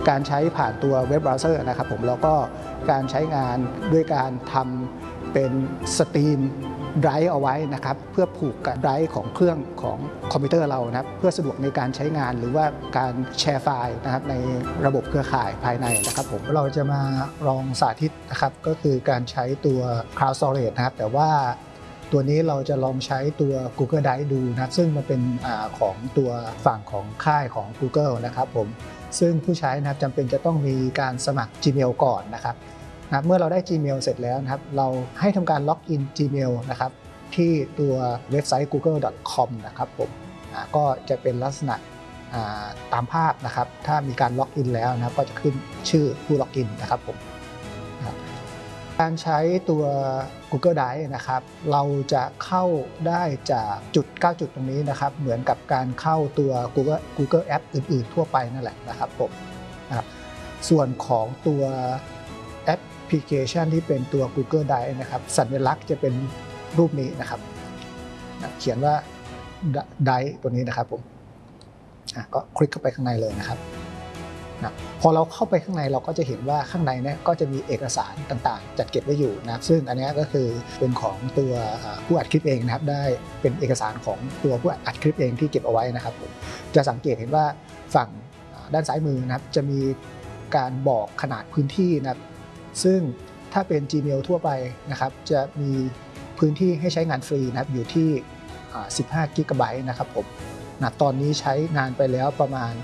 การใช้ผ่านตัวเว็บเบราว์เซอร์นะครับผมแล้วก็การใช้งานด้วยการทำเป็นสตรีมไดรฟ์เอาไว้นะครับเพื่อผูกกับไดรฟ์ของเครื่องของคอมพิวเตอร์เรานะครับเพื่อสะดวกในการใช้งานหรือว่าการแชร์ไฟล์นะครับในระบบเครือข่ายภายในนะครับผมเราจะมาลองสาธิตนะครับก็คือการใช้ตัว Cloud Storage นะครับแต่ว่าตัวนี้เราจะลองใช้ตัว Google Drive ดูนะซึ่งมันเป็นของตัวฝั่งของค่ายของ Google นะครับผมซึ่งผู้ใช้นะครับจำเป็นจะต้องมีการสมัคร Gmail ก่อนนะครับเมื่อเราได้ Gmail เสร็จแล้วนะครับเราให้ทำการล็อกอิน Gmail นะครับที่ตัวเว็บไซต์ google.com นะครับผมก็จะเป็นลักษณะตามภาพนะครับถ้ามีการล็อกอินแล้วนะครับก็จะขึ้นชื่อผู้ล็อกอินนะครับผมการใช้ตัว Google Drive นะครับเราจะเข้าได้จากจุด9จุดตรงนี้นะครับเหมือนกับการเข้าตัว Google App อื่นๆทั่วไปนั่นแหละนะครับผมส่วนของตัวแอปพลิเคชันที่เป็นตัว Google Drive นะครับสัญลักษณ์จะเป็นรูปนี้นะครับเขียนว่า Drive ตัวนี้นะครับผมก็คลิกเข้าไปข้างในเลยนะครับพอเราเข้าไปข้างในเราก็จะเห็นว่าข้างในเนี่ยก็จะมีเอกสารต่างๆจัดเก็บไว้อยู่นะซึ่งอันนี้ก็คือเป็นของตัวผู้อัดคลิปเองนะครับได้เป็นเอกสารของตัวผู้อัดคลิปเองที่เก็บเอาไว้นะครับผมจะสังเกตเห็นว่าฝั่งด้านซ้ายมือนะครับจะมีการบอกขนาดพื้นที่นะครับซึ่งถ้าเป็น Gmail ทั่วไปนะครับจะมีพื้นที่ให้ใช้งานฟรีนะครับอยู่ที่15 กิกะไบต์นะครับผมตอนนี้ใช้งานไปแล้วประมาณ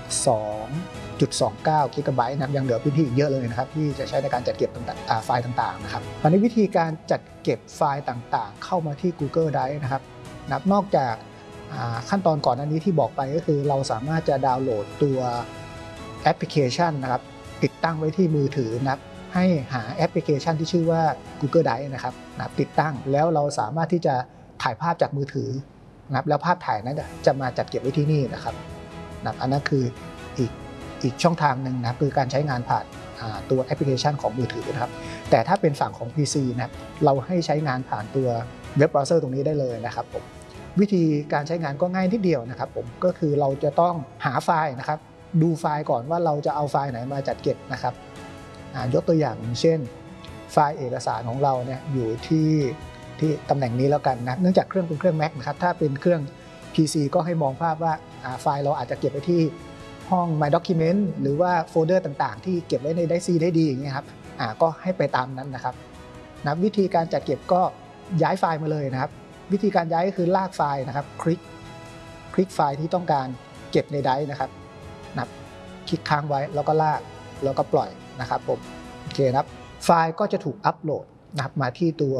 2.29 กิกะไบต์นะครับยังเหลือพื้นที่อีกเยอะเลยนะครับที่จะใช้ในการจัดเก็บไฟล์ต่างๆนะครับตอนนี้วิธีการจัดเก็บไฟล์ต่างๆเข้ามาที่ Google Drive นะครับนอกจากขั้นตอนก่อนหน้านี้ที่บอกไปก็คือเราสามารถจะดาวน์โหลดตัวแอปพลิเคชันนะครับติดตั้งไว้ที่มือถือนะครับให้หาแอปพลิเคชันที่ชื่อว่า Google Drive นะครับติดตั้งแล้วเราสามารถที่จะถ่ายภาพจากมือถือนะครับแล้วภาพถ่ายนั้นจะมาจัดเก็บไว้ที่นี่นะครับอันนั้นคืออีกช่องทางหนึ่งนะคือการใช้งานผ่านตัวแอปพลิเคชันของมือถือนะครับแต่ถ้าเป็นฝั่งของ PC นะเราให้ใช้งานผ่านตัวเว็บเบราว์เซอร์ตรงนี้ได้เลยนะครับผมวิธีการใช้งานก็ง่ายนิดเดียวนะครับผมก็คือเราจะต้องหาไฟล์นะครับดูไฟล์ก่อนว่าเราจะเอาไฟล์ไหนมาจัดเก็บนะครับยกตัวอย่างเช่นไฟล์เอกสารของเราเนี่ยอยู่ที่ตำแหน่งนี้แล้วกันนะเนื่องจากเครื่องเป็นเครื่อง Mac นะครับถ้าเป็นเครื่อง PC ก็ให้มองภาพว่าไฟล์เราอาจจะเก็บไว้ที่ห้อง My Document หรือว่าโฟลเดอร์ต่างๆที่เก็บไว้ในไดได้ดีอย่างเงี้ยครับก็ให้ไปตามนั้นนะครับวิธีการจัดเก็บก็ย้ายไฟล์มาเลยนะครับวิธีการย้ายก็คือลากไฟล์นะครับคลิกไฟล์ที่ต้องการเก็บในไดร์นะครับคลิกค้างไว้แล้วก็ลากแล้วก็ปล่อยนะครับผมโอเคนะครับไฟล์ก็จะถูกอัปโหลดนะครับมาที่ตัว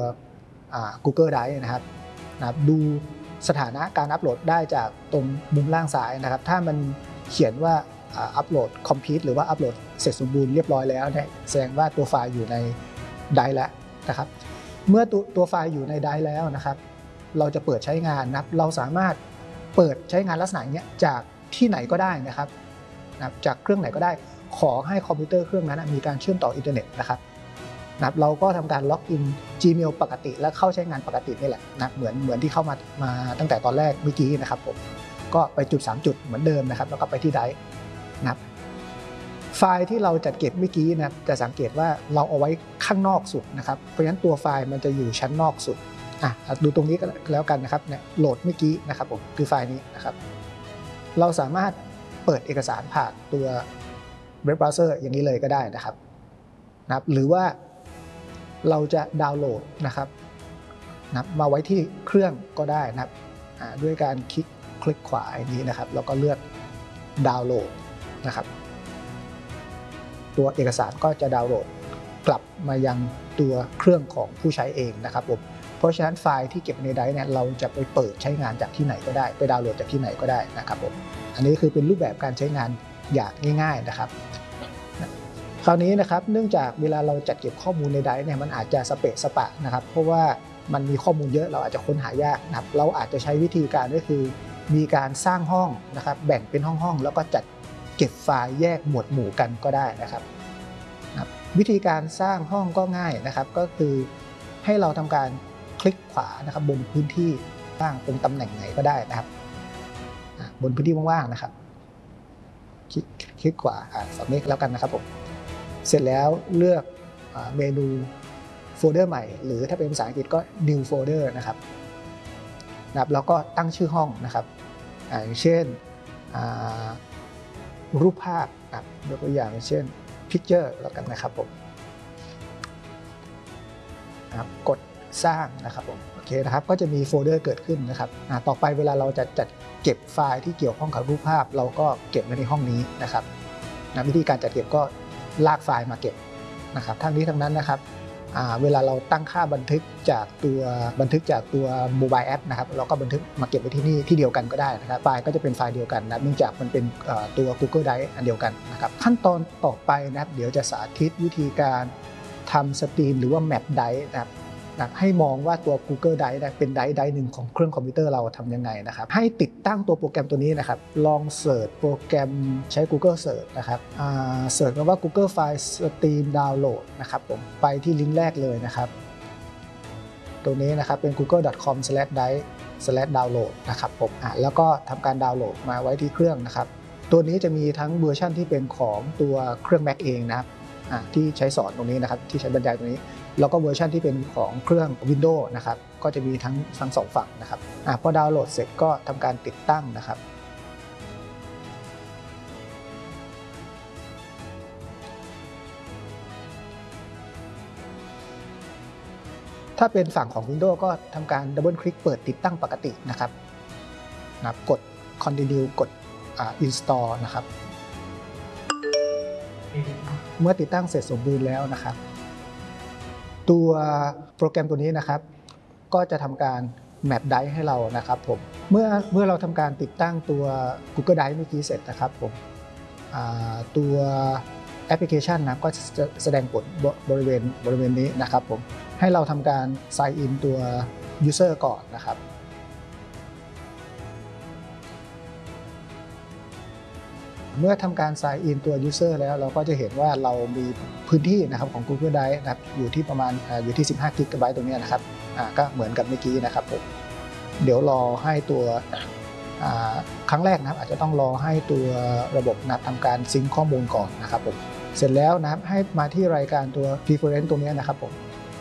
Google Drive นะครับดูสถานะการอัปโหลดได้จากตรงมุมล่างซ้ายนะครับถ้ามันเขียนว่าอัปโหลด complete หรือว่าอัปโหลดเสร็จสมบูรณ์เรียบร้อยแล้วเนี่ยแสดงว่าตัวไฟล์อยู่ในไดร์แล้วนะครับเมื่อตัวไฟล์อยู่ในไดร์แล้วนะครับเราจะเปิดใช้งานนะครับเราสามารถเปิดใช้งานลักษณะนี้จากที่ไหนก็ได้นะครับจากเครื่องไหนก็ได้ขอให้คอมพิวเตอร์เครื่องนั้นมีการเชื่อมต่ออินเทอร์เน็ตนะครับเราก็ทำการล็อกอิน Gmail ปกติและเข้าใช้งานปกตินี่แหละนะเหมือนที่เข้ามาตั้งแต่ตอนแรกเมื่อกี้นะครับผมก็ไปจุด3จุดเหมือนเดิมนะครับแล้วก็ไปที่ไดร์นะครับไฟล์ที่เราจัดเก็บเมื่อกี้นะจะสังเกตว่าเราเอาไว้ข้างนอกสุดนะครับเพราะฉะนั้นตัวไฟล์มันจะอยู่ชั้นนอกสุดดูตรงนี้ก็แล้วกันนะครับเนี่ยโหลดเมื่อกี้นะครับผมคือไฟล์นี้นะครับเราสามารถเปิดเอกสารผ่านตัวเว็บเบราว์เซอร์อย่างนี้เลยก็ได้นะครับหรือว่าเราจะดาวน์โหลดนะครับมาไว้ที่เครื่องก็ได้นะครับด้วยการคลิกขวาอย่างนี้นะครับแล้วก็เลือกดาวน์โหลดนะครับตัวเอกสารก็จะดาวน์โหลดกลับมายังตัวเครื่องของผู้ใช้เองนะครับผมเพราะฉะนั้นไฟล์ที่เก็บในไดร์เนี่ยเราจะไปเปิดใช้งานจากที่ไหนก็ได้ไปดาวน์โหลดจากที่ไหนก็ได้นะครับผมอันนี้คือเป็นรูปแบบการใช้งานอย่างง่ายๆนะครับคราวนี้นะครับเนื่องจากเวลาเราจัดเก็บข้อมูลในไดร์เนี่ยมันอาจจะสเปะสปะนะครับเพราะว่ามันมีข้อมูลเยอะเราอาจจะค้นหายากนะครับเราอาจจะใช้วิธีการก็คือมีการสร้างห้องนะครับแบ่งเป็นห้องๆแล้วก็จัดเก็บไฟล์แยกหมวดหมู่กันก็ได้นะครับวิธีการสร้างห้องก็ง่ายนะครับก็คือให้เราทำการคลิกขวานะครับบนพื้นที่ว่างตรงตำแหน่งไหนก็ได้นะครับบนพื้นที่ว่างๆนะครับคลิกขวาฝั่งนี้แล้วกันนะครับผมเสร็จแล้วเลือกเมนูโฟลเดอร์ใหม่หรือถ้าเป็นภาษาอังกฤษก็ new folder นะครับแล้วก็ตั้งชื่อห้องนะครับอย่างเช่นรูปภาพยกตัวอย่างเช่น picture แล้วกันนะครับผมกดสร้างนะครับผมโอเคนะครับก็จะมีโฟลเดอร์เกิดขึ้นนะครับต่อไปเวลาเราจะจัดเก็บไฟล์ที่เกี่ยวข้องกับรูปภาพเราก็เก็บไว้ในห้องนี้นะครับวิธีการจัดเก็บก็ลากไฟล์มาเก็บนะครับทั้งนี้ทั้งนั้นนะครับเวลาเราตั้งค่าบันทึกจากตัวโมบายแอปนะครับเราก็บันทึกมาเก็บไว้ที่นี่ที่เดียวกันก็ได้นะครับไฟล์ก็จะเป็นไฟล์เดียวกันนะเนื่องจากมันเป็นตัว Google Drive อันเดียวกันนะครับขั้นตอนต่อไปนะครับเดี๋ยวจะสาธิตวิธีการทำสตรีมหรือว่า Map Drive นะครับให้มองว่าตัว Google Drive เป็นไดร์หนึ่งของเครื่องคอมพิวเตอร์เราทำยังไงนะครับให้ติดตั้งตัวโปรแกรมตัวนี้นะครับลองเสิร์ชโปรแกรมใช้ Google Search นะครับเสิร์ชคำว่า Google File Stream Download นะครับผมไปที่ลิงก์แรกเลยนะครับตัวนี้นะครับเป็น google.com/drive/download นะครับผมแล้วก็ทำการดาวน์โหลดมาไว้ที่เครื่องนะครับตัวนี้จะมีทั้งเวอร์ชันที่เป็นของตัวเครื่อง Mac เองนะครับที่ใช้สอนตรงนี้นะครับที่ใช้บรรยายตรงนี้แล้วก็เวอร์ชันที่เป็นของเครื่อง Windows นะครับก็จะมีทั้งสองฝั่งนะครับพอดาวน์โหลดเสร็จก็ทำการติดตั้งนะครับถ้าเป็นฝั่งของ Windows ก็ทำการดับเบิลคลิกเปิดติดตั้งปกตินะครับกด Continue กดInstall นะครับเมื่อติดตั้งเสร็จสมบูรณ์แล้วนะครับตัวโปรแกรมตัวนี้นะครับก็จะทำการ Map Drive ให้เรานะครับผมเมื่อเราทำการติดตั้งตัว Google Drive เมื่อกี้เสร็จนะครับผมตัวแอปพลิเคชันนะก็จะแสดงผลบริเวณนี้นะครับผมให้เราทำการ Sign in ตัว User ก่อนนะครับเมื่อทำการ Sign in ตัว User แล้วเราก็จะเห็นว่าเรามีพื้นที่นะครับของ Google Drive นะครับอยู่ที่ประมาณอยู่ที่15 GB ตรงนี้นะครับก็เหมือนกับเมื่อกี้นะครับผมเดี๋ยวรอให้ตัวครั้งแรกนะครับอาจจะต้องรอให้ตัวระบบนะทำการซิงค์ข้อมูลก่อนนะครับผมเสร็จแล้วนะครับให้มาที่รายการตัว Preference ตรงนี้นะครับผม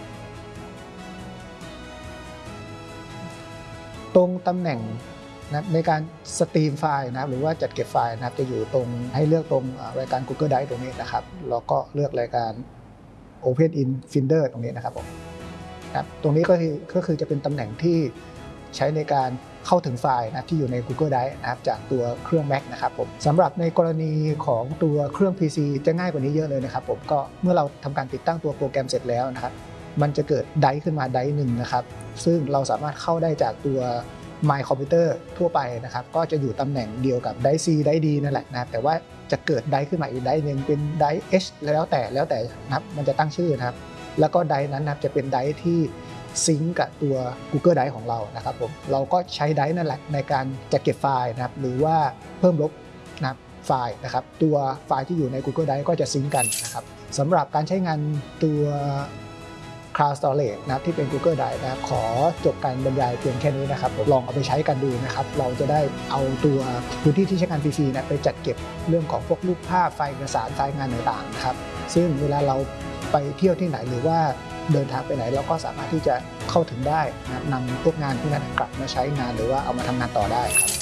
ตรงตำแหน่งนะในการสตรีมไฟล์นะครับหรือว่าจัดเก็บไฟล์นะครับจะอยู่ตรงให้เลือกตรงรายการ Google Drive ตรงนี้นะครับแล้วก็เลือกรายการ Open in Finder ตรงนี้นะครับผมตรงนี้ก็คือจะเป็นตำแหน่งที่ใช้ในการเข้าถึงไฟล์นะที่อยู่ใน Google Drive นะครับจากตัวเครื่อง Mac นะครับผมสำหรับในกรณีของตัวเครื่อง PC จะง่ายกว่านี้เยอะเลยนะครับผมก็เมื่อเราทำการติดตั้งตัวโปรแกรมเสร็จแล้วนะครับมันจะเกิดไดร์ขึ้นมาไดร์หนึ่งนะครับซึ่งเราสามารถเข้าได้จากตัว My Computer ทั่วไปนะครับก็จะอยู่ตำแหน่งเดียวกับไดร์ C ไดร์ D นั่นแหละนะแต่ว่าจะเกิดไดร์ขึ้นมาอีกไดร์หนึ่งเป็นไดร์ H แล้วแต่นะครับมันจะตั้งชื่อนะครับแล้วก็ไดร์นั้นนะครับจะเป็นไดร์ที่ซิงก์กับตัว Google Drive ของเรานะครับผมเราก็ใช้ไดร์นั่นแหละในการจัดเก็บไฟล์นะครับหรือว่าเพิ่มลบนะไฟล์นะครับตัวไฟล์ที่อยู่ใน Google Drive ก็จะซิงก์กันนะครับสำหรับการใช้งานตัว Cloud Storage นะที่เป็น Google Drive นะขอจบการบรรยายเพียงแค่นี้นะครับลองเอาไปใช้กันดูนะครับเราจะได้เอาตัวพื้นที่ที่ใช้งานฟรีๆนะไปจัดเก็บเรื่องของพวกรูปภาพไฟล์เอกสารไฟล์งานต่างๆนะครับซึ่งเวลาเราไปเที่ยวที่ไหนหรือว่าเดินทางไปไหนเราก็สามารถที่จะเข้าถึงได้นะนำพวกงานพวกนั้นกลับมาใช้งานหรือว่าเอามาทำงานต่อได้ครับ